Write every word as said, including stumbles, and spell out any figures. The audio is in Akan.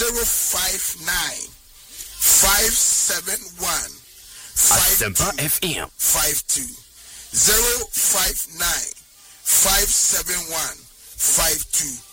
zero five nine five seven one Asempa F M five two zero five nine five seven one five two.